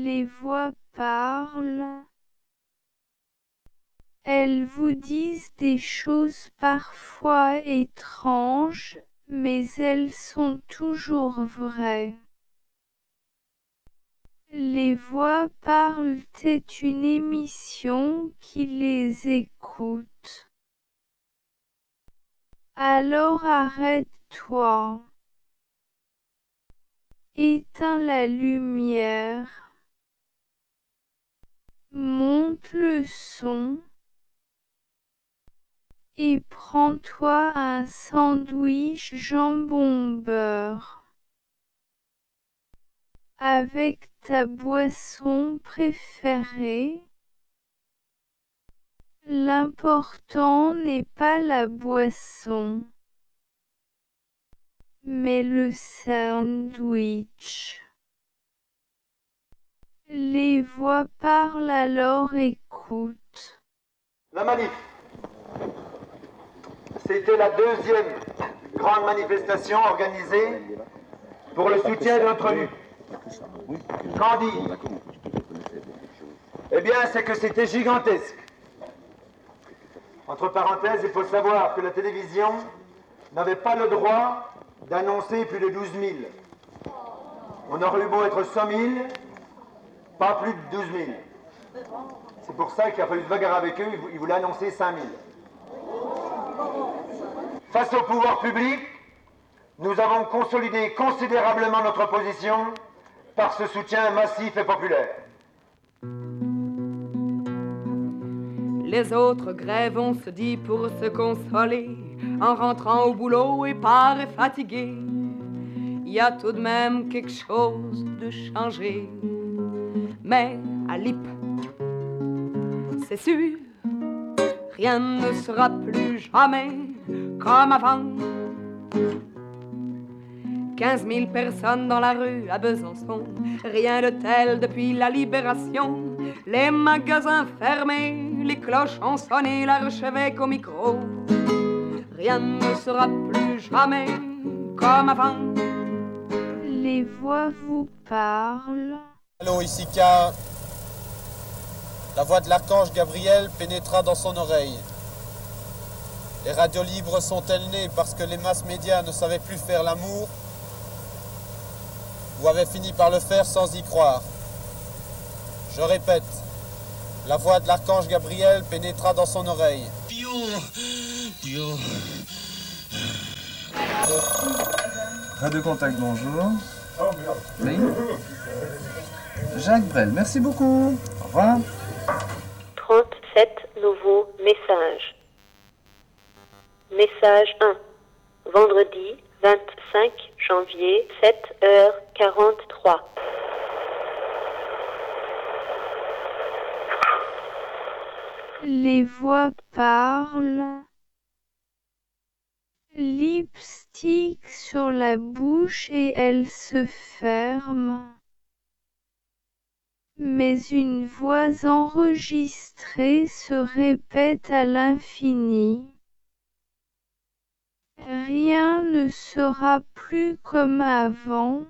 Les voix parlent. Elles vous disent des choses parfois étranges, mais elles sont toujours vraies. Les voix parlent est une émission qui les écoute. Alors arrête-toi. Éteins la lumière. Monte le son. Et prends-toi un sandwich jambon-beurre. Avec ta boisson préférée. L'important n'est pas la boisson, mais le sandwich. Les voix parlent, alors écoute. La manif. C'était la deuxième grande manifestation organisée pour le soutien de notre lutte. Qu'en dire? Eh bien, c'est que c'était gigantesque. Entre parenthèses, il faut savoir que la télévision n'avait pas le droit d'annoncer plus de 12 000. On aurait eu beau être 100 000, pas plus de 12 000. C'est pour ça qu'il a fallu se bagarrer avec eux, ils voulaient annoncer 5 000. Face au pouvoir public, nous avons consolidé considérablement notre position par ce soutien massif et populaire. Les autres grèvent, on se dit, pour se consoler, en rentrant au boulot épars et fatigués. Il y a tout de même quelque chose de changé. Mais à l'IP, c'est sûr, rien ne sera plus jamais comme avant. 15 000 personnes dans la rue à Besançon, rien de tel depuis la libération. Les magasins fermés, les cloches ont sonné, l'archevêque au micro. Rien ne sera plus jamais comme avant. Les voix vous parlent. Allô, ici K. La voix de l'archange Gabriel pénétra dans son oreille. Les radios libres sont-elles nées parce que les masses médias ne savaient plus faire l'amour ou avaient fini par le faire sans y croire? Je répète, la voix de l'archange Gabriel pénétra dans son oreille. Pio, Pio. Radio Contact, bonjour. Oui. Jacques Brel, merci beaucoup. Au revoir. 37 nouveaux messages. Message 1. Vendredi 25 janvier, 7h43. Les voix parlent. Lipstick sur la bouche et elle se ferme. Mais une voix enregistrée se répète à l'infini. Rien ne sera plus comme avant.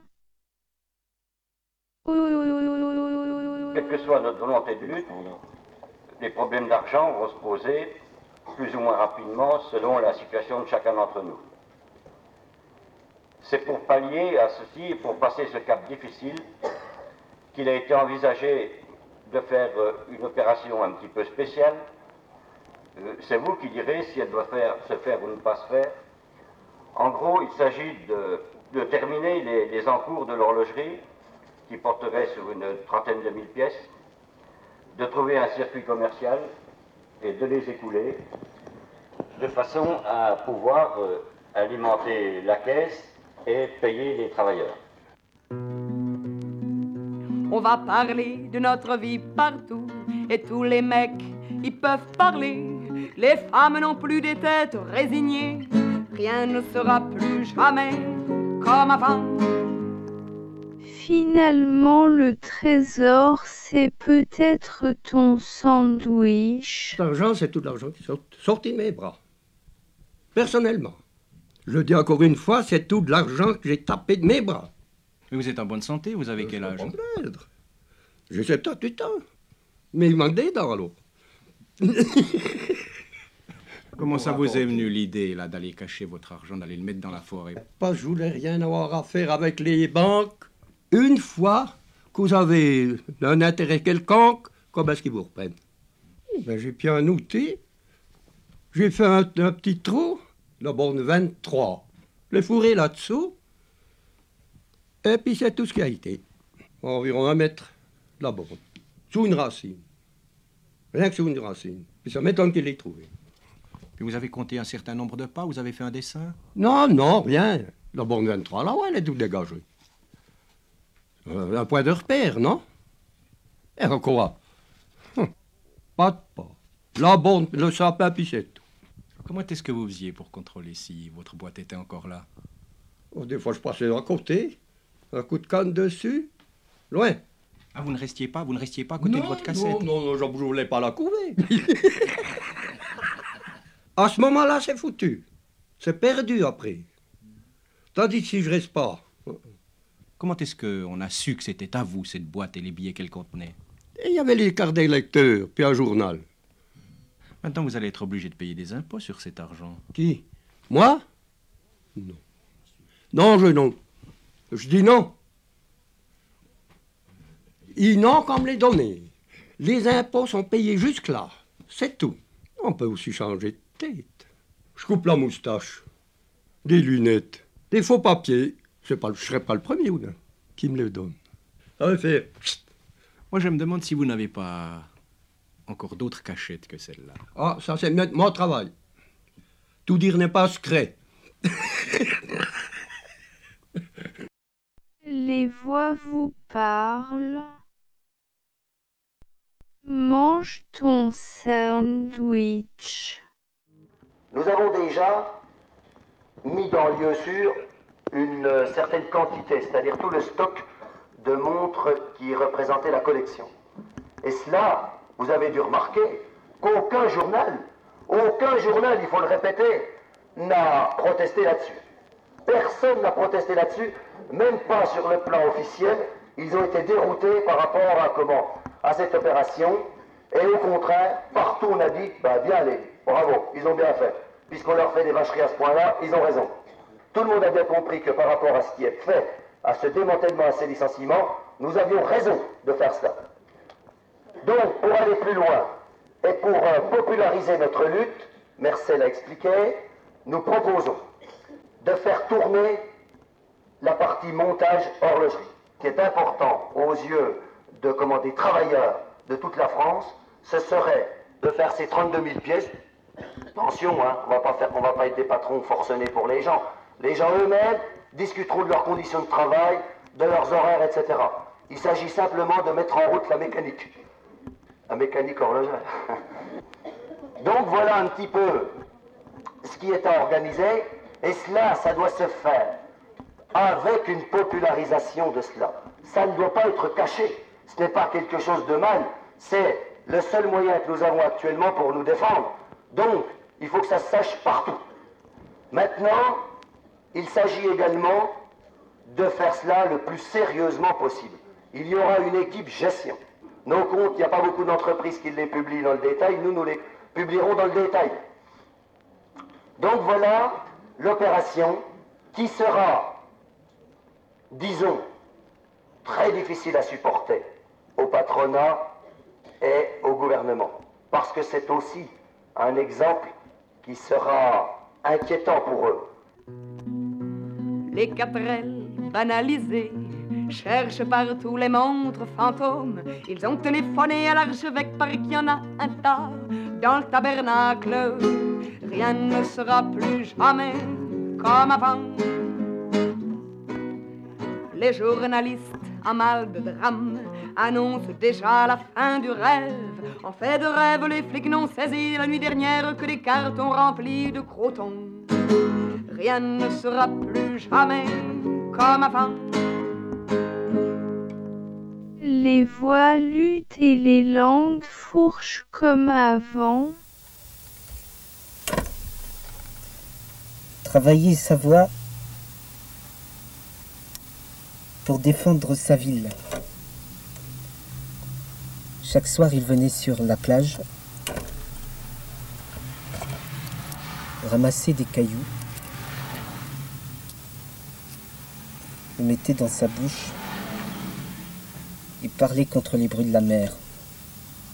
Quelle que soit notre volonté de lutte, les problèmes d'argent vont se poser plus ou moins rapidement selon la situation de chacun d'entre nous. C'est pour pallier à ceci et pour passer ce cap difficile qu'il a été envisagé de faire une opération un petit peu spéciale. C'est vous qui direz si elle doit se faire ou ne pas se faire. En gros, il s'agit de terminer les encours de l'horlogerie qui porterait sur une trentaine de mille pièces, de trouver un circuit commercial et de les écouler de façon à pouvoir alimenter la caisse et payer les travailleurs. On va parler de notre vie partout, et tous les mecs, ils peuvent parler. Les femmes n'ont plus des têtes résignées, rien ne sera plus jamais comme avant. Finalement, le trésor, c'est peut-être ton sandwich. L'argent, c'est tout l'argent qui sortit de mes bras. Personnellement. Je le dis encore une fois, c'est tout de l'argent que j'ai tapé de mes bras. Mais vous êtes en bonne santé, vous avez quel âge? J'ai 78 ans. Mais il manque des dents, alors. Comment ça vous est venu l'idée, là, d'aller cacher votre argent, d'aller le mettre dans la forêt? Pas, je voulais rien avoir à faire avec les banques. Une fois que vous avez un intérêt quelconque, comment est-ce qu'ils vous reprennent? Ben, j'ai pris un outil, j'ai fait un petit trou, la borne 23, le fourré là-dessous, et puis c'est tout ce qui a été. Environ 1 mètre, la borne, sous une racine. Rien que sous une racine. Puis ça m'étonne qu'il l'ait trouvé. Puis vous avez compté un certain nombre de pas, vous avez fait un dessin? Non, non, rien. La borne 23, là, ouais, elle est toute dégagée. Un point de repère, non? Et quoi? Pas de pas. La borne, le sapin, puis c'est tout. Comment est-ce que vous faisiez pour contrôler si votre boîte était encore là? Oh, des fois, je passais d'un côté, un coup de canne dessus, loin. Ah, vous ne restiez pas à côté de votre cassette? Non, je ne voulais pas la couver. À ce moment-là, c'est foutu. C'est perdu après. Tandis que si je reste pas... Comment est-ce qu'on a su que c'était à vous, cette boîte et les billets qu'elle contenait? Et il y avait les cartes des lecteurs, puis un journal. Maintenant, vous allez être obligé de payer des impôts sur cet argent. Qui? Moi? Non. Non. Je dis non. Ils n'ont qu'à me les donner. Les impôts sont payés jusque-là. C'est tout. On peut aussi changer de tête. Je coupe la moustache, des lunettes, des faux papiers. Je ne serai pas le premier qui me les donne. Ça va faire... Moi, je me demande si vous n'avez pas encore d'autres cachettes que celle-là. Ah, ça c'est mon travail. Tout dire n'est pas secret. Les voix vous parlent. Mange ton sandwich. Nous avons déjà mis dans lieu sûr une certaine quantité, c'est-à-dire tout le stock de montres qui représentait la collection. Et cela, vous avez dû remarquer qu'aucun journal, il faut le répéter, n'a protesté là-dessus. Personne n'a protesté là-dessus, même pas sur le plan officiel. Ils ont été déroutés par rapport à cette opération. Et au contraire, partout on a dit, bien allez, bravo, ils ont bien fait. Puisqu'on leur fait des vacheries à ce point-là, ils ont raison. Tout le monde a bien compris que par rapport à ce qui est fait, à ce démantèlement, à ces licenciements, nous avions raison de faire cela. Donc, pour aller plus loin et pour populariser notre lutte, Mercel a expliqué, nous proposons de faire tourner la partie montage horlogerie. Ce qui est important aux yeux des travailleurs de toute la France, ce serait de faire ces 32 000 pièces. Attention, on va pas être des patrons forcenés pour les gens. Les gens eux-mêmes discuteront de leurs conditions de travail, de leurs horaires, etc. Il s'agit simplement de mettre en route la mécanique. La mécanique horlogère. Donc voilà un petit peu ce qui est à organiser, et cela, ça doit se faire avec une popularisation de cela. Ça ne doit pas être caché. Ce n'est pas quelque chose de mal. C'est le seul moyen que nous avons actuellement pour nous défendre. Donc, il faut que ça se sache partout. Maintenant, il s'agit également de faire cela le plus sérieusement possible. Il y aura une équipe gestion. Nos comptes, il n'y a pas beaucoup d'entreprises qui les publient dans le détail. Nous les publierons dans le détail. Donc voilà l'opération qui sera, disons, très difficile à supporter au patronat et au gouvernement. Parce que c'est aussi un exemple qui sera inquiétant pour eux. Les 4L banalisés cherchent partout les montres fantômes. Ils ont téléphoné à l'archevêque par qu'il y en a un tas dans le tabernacle. Rien ne sera plus jamais comme avant. Les journalistes en mal de drame annoncent déjà la fin du rêve. En fait de rêve, les flics n'ont saisi la nuit dernière que des cartons remplis de crotons. Rien ne sera plus jamais comme avant. Les voix luttent et les langues fourchent comme avant. Travailler sa voix pour défendre sa ville. Chaque soir, il venait sur la plage, ramasser des cailloux, le mettait dans sa bouche et parlait contre les bruits de la mer.